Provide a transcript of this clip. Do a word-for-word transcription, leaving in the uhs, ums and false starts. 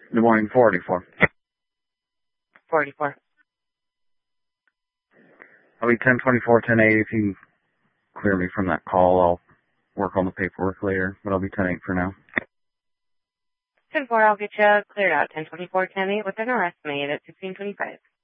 Good morning, forty-four. forty-four. I'll be ten twenty-four, ten eight. If you can clear me from that call, I'll work on the paperwork later, but I'll be ten eight for now. ten four, I'll get you cleared out. ten twenty-four, ten eight with an arrest made at sixteen twenty-five.